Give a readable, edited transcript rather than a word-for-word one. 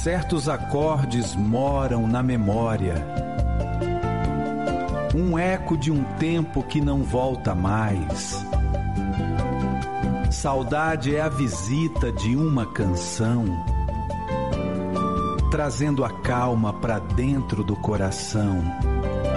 Certos acordes moram na memória, um eco de um tempo que não volta mais. Saudade é a visita de uma canção, trazendo a calma para dentro do coração.